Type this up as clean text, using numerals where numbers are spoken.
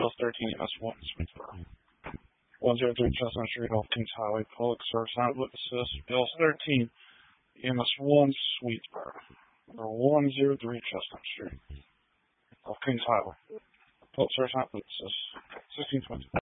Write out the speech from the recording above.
Bills 13 EMS 1, Swedesboro. 103 Chestnut Street, off Kings Highway, public service witnesses, Bills 13 EMS 1, Swedesboro. Number 103 Chestnut Street, off Kings Highway, public service witnesses, 1620.